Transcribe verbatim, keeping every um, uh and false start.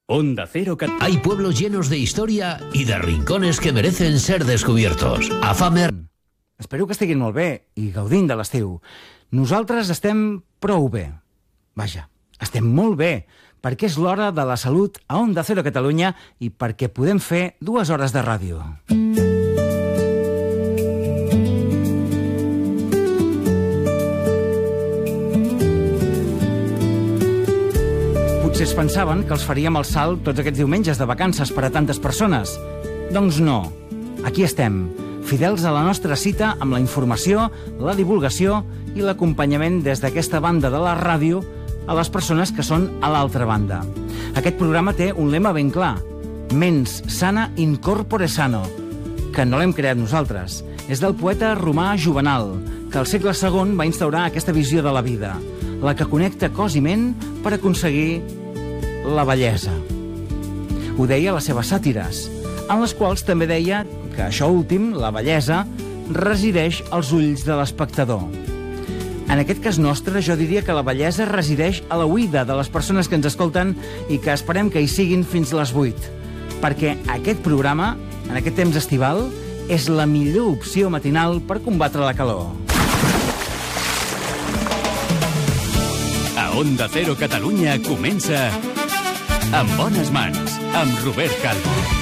Onda Cero Cat... Hay pueblos llenos de historia y de rincones que merecen ser descubiertos. A Famer... Espero que estiguin molt bé i gaudint de l'estiu. Nosaltres estem prou bé. Vaja, estem molt bé, perquè és l'hora de la salut a Onda Cero Catalunya i perquè podem fer dues hores de ràdio. Potser es pensaven que els faríem el salt tots aquests diumenges de vacances per a tantes persones. Doncs no. Aquí estem, fidels a la nostra cita amb la informació, la divulgació i l'acompanyament des d'aquesta banda de la ràdio a les persones que són a l'altra banda. Aquest programa té un lema ben clar: Mens sana in corpore sano, que no l'hem creat nosaltres. És del poeta romà Juvenal, que al segle segon va instaurar aquesta visió de la vida, la que connecta cos i ment per aconseguir la bellesa. Ho deia a les seves sàtires, en les quals també deia que això últim, la bellesa, resideix als ulls de l'espectador. En aquest cas nostre, jo diria que la bellesa resideix a la oïda de les persones que ens escolten i que esperem que hi siguin fins les vuit, perquè aquest programa, en aquest temps estival, és la millor opció matinal per combatre la calor. A Onda Cero Catalunya comença Amb bones mans, amb Robert Calvo.